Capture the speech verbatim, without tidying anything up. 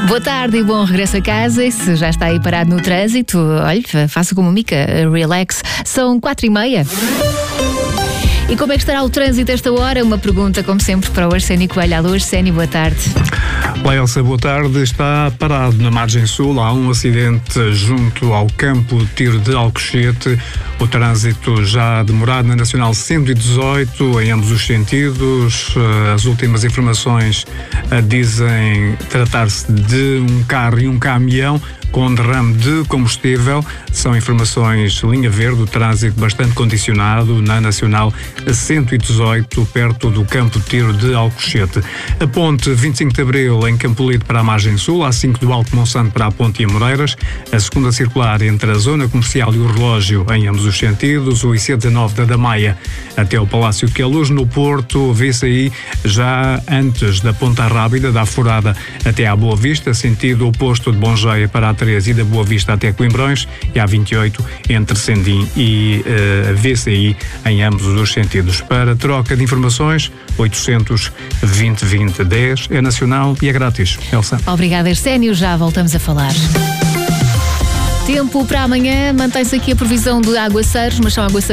Boa tarde e bom regresso a casa. E se já está aí parado no trânsito, olha, faça como a Mica, relax. São quatro e meia. E como é que estará o trânsito esta hora? Uma pergunta, como sempre, para o Arsénio Coelho. Alô, Arsénio, boa tarde. Olá, Elsa, boa tarde. Está parado na margem sul. Há um acidente junto ao campo de tiro de Alcochete. O trânsito já demorado na Nacional cento e dezoito, em ambos os sentidos. As últimas informações dizem tratar-se de um carro e um caminhão com derrame de combustível. São informações linha verde, o trânsito bastante condicionado na Nacional cento e dezoito, perto do campo de tiro de Alcochete. A ponte vinte e cinco de Abril em Campolide para a margem sul, A cinco do Alto Monsanto para a Ponte e Amoreiras, a segunda circular entre a zona comercial e o relógio em ambos os sentidos, o I C dezanove da Damaia até o Palácio de Queluz. No Porto, vê-se aí já antes da Ponta Rábida, da Furada até à Boa Vista, sentido oposto de Bongeia para a treze e da Boa Vista até Coimbrões, e a vinte e oito entre Sendim e uh, V C I em ambos os sentidos. Para troca de informações, oitocentos, vinte, vinte, dez é nacional e é grátis. Elsa. Obrigada, Arsénio. Já voltamos a falar. Tempo para amanhã, mantém-se aqui a previsão de aguaceiros, mas são aguaceiros